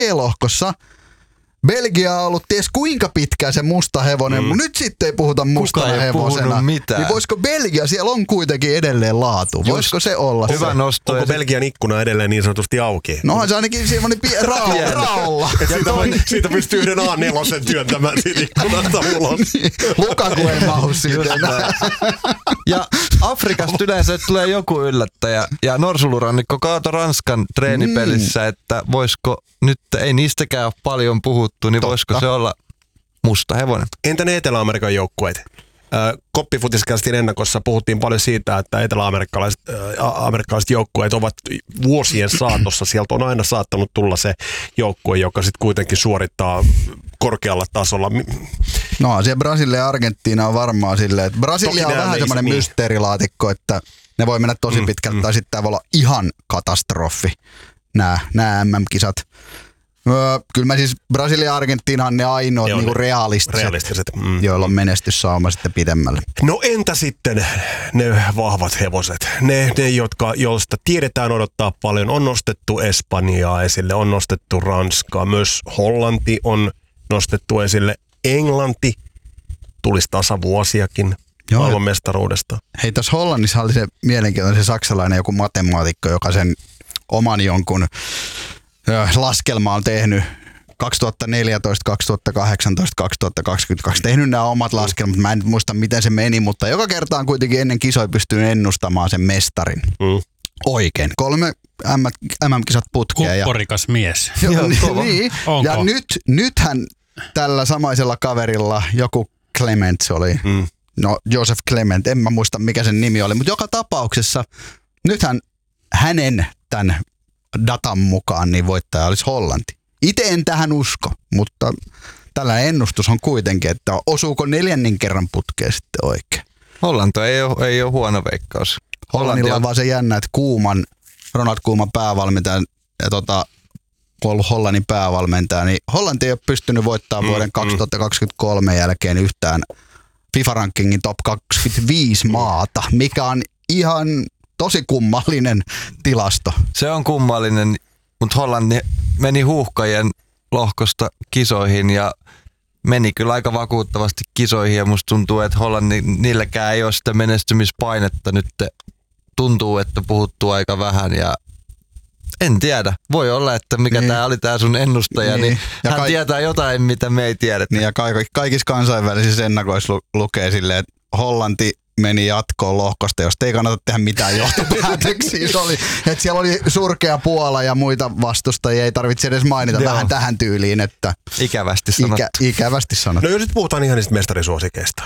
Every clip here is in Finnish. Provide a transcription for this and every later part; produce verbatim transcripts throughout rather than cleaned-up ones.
E-lohkossa Belgia on ollut ties kuinka pitkään se musta hevonen, mm. mutta nyt sitten ei puhuta mustana ei hevosena. Mitään. Niin voisiko Belgia, siellä on kuitenkin edelleen laatu. Just. Voisiko se olla Hyvä se? nosto. Onko Belgian ikkuna edelleen niin sanotusti auki? No se ainakin semmoinen pie- ra- raolla. Siitä, siitä pystyy yhden A neljä työntämään siitä ikkunasta ulos. Lukaku ei mahu siitä enää. Ja Afrikasta yleensä tulee joku yllättäjä. Ja Norsulurannikko kaato Ranskan treenipelissä, mm. että voisiko nyt, ei niistäkään ole paljon puhuttu, niin Totta. voisiko se olla musta hevonen? Entä ne Etelä-Amerikan joukkueet? Koppifutiskästin ennakossa puhuttiin paljon siitä, että etelä-amerikkalaiset äh, amerikkalaiset joukkueet ovat vuosien saatossa. Sieltä on aina saattanut tulla se joukkue, joka sitten kuitenkin suorittaa korkealla tasolla. No se Brasilia ja Argentiina on varmaan silleen, että Brasilia Toki on vähän semmoinen niin. mysteerilaatikko, että ne voi mennä tosi pitkälle, mm, tai mm. sitten tämä voi olla ihan katastrofi, nämä, nämä M M-kisat. Öö, kyllä mä siis Brasilia ja Argentiina on ne ainoat ne niinku realistiset, realistiset. Mm. joilla on menestyssauma sitten pidemmälle. No entä sitten ne vahvat hevoset? Ne, ne jotka, joista tiedetään odottaa paljon. On nostettu Espanjaa esille, on nostettu Ranskaa. Myös Hollanti on nostettu esille. Englanti tulisi tasavuosiakin maailmanmestaruudesta. Hei, tuossa Hollannissa oli se mielenkiintoinen se saksalainen joku matemaatikko, joka sen oman jonkun laskelma on tehnyt kaksituhattaneljätoista, kaksituhattakahdeksantoista, kaksituhattakaksikymmentäkaksi. Tehnyt nämä omat laskelmat. Mä en nyt muista, miten se meni, mutta joka kerta on kuitenkin ennen kisoja pystynyt ennustamaan sen mestarin. Mm. Oikein. Kolme M M-kisat putkeen. Kupporikas ja mies. Joo, niin. Ja nyt, nythän tällä samaisella kaverilla joku Clement oli. Mm. No, Joseph Clement. En mä muista, mikä sen nimi oli. Mutta joka tapauksessa nythän hänen tämän datan mukaan niin voittaja olisi Hollanti. Itse en tähän usko, mutta tällainen ennustus on kuitenkin, että osuuko neljännen kerran putkeen sitten oikein. Hollanti ei ole, ei ole huono veikkaus. Hollannilla on vaan se jännä, että Kuuman, Ronald Koeman päävalmentaja ja tota, kun on ollut Hollannin päävalmentaja, niin Hollanti ei ole pystynyt voittamaan vuoden mm, kaksituhattakaksikymmentäkolme jälkeen yhtään FIFA-rankingin top kaksikymmentäviisi maata, mikä on ihan tosi kummallinen tilasto. Se on kummallinen, mutta Hollanti meni huuhkajien lohkosta kisoihin ja meni kyllä aika vakuuttavasti kisoihin ja musta tuntuu, että Hollanti, niilläkään ei ole sitä menestymispainetta nyt. Tuntuu, että puhuttuu aika vähän ja en tiedä. Voi olla, että mikä niin. tämä oli tämä sun ennustaja, niin, niin hän kaik- tietää jotain, mitä me ei tiedetä. Niin ja kaik- kaikissa kansainvälisissä ennakoissa lu- lukee silleen, että Hollanti meni jatkoon lohkosta, josta ei kannata tehdä mitään johtopäätöksiä. Oli, että siellä oli surkea Puola ja muita vastustajia, ei tarvitse edes mainita Joo. vähän tähän tyyliin, että ikävästi sanottu. Ikä, ikävästi sanottu. No jos nyt puhutaan ihan niistä mestarisuosikeista.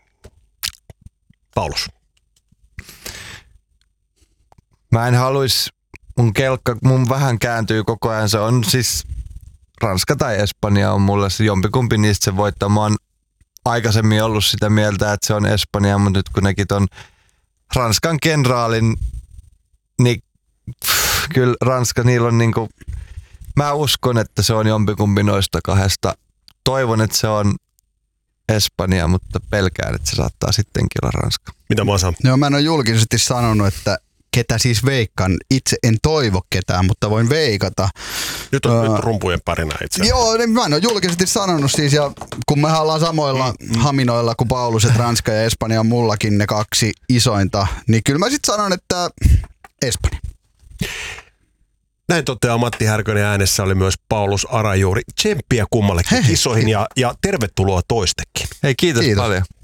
Paulus. Mä en haluis, mun kelkka, mun vähän kääntyy koko ajan, se on siis Ranska tai Espanja on mulle se jompikumpi niistä se voittaa. Mä oon aikaisemmin ollut sitä mieltä, että se on Espanja, mutta nyt kun nekin ton Ranskan kenraalin, niin pff, kyllä Ranska, niillä on niinku, mä uskon, että se on jompikumpi noista kahdesta. Toivon, että se on Espanja, mutta pelkään, että se saattaa sittenkin olla Ranska. Mitä mä saan? Joo, mä en ole julkisesti sanonut, että ketä siis veikkaan. Itse en toivo ketään, mutta voin veikata. Nyt on uh, nyt rumpujen parina itse. Joo, niin mä en ole julkisesti sanonut siis, ja kun me ollaan samoilla mm, haminoilla kuin Paulus, että Ranska ja Espanja on mullakin ne kaksi isointa, niin kyllä mä sitten sanon, että Espanja. Näin toteaa Matti Härkönen, äänessä oli myös Paulus Arajuuri. Tsemppiä kummallekin kisoihin ja, ja tervetuloa toistekin. Hei, kiitos, kiitos. paljon.